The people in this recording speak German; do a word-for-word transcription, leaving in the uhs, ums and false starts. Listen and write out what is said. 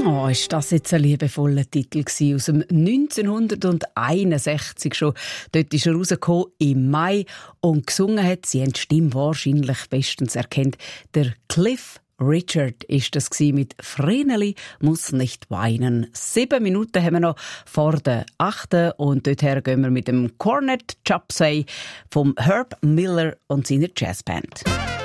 Oh, ist das jetzt ein liebevoller Titel gewesen, aus dem neunzehnhunderteinundsechzig schon. Dort ist er rausgekommen im Mai und gesungen hat, sie haben die Stimme wahrscheinlich bestens erkannt, der Cliff Richard ist das gsi mit «Vreneli muss nicht weinen». Sieben Minuten haben wir noch vor der achten und dorthin gehen wir mit dem Cornet Chapsay vom Herb Miller und seiner Jazzband.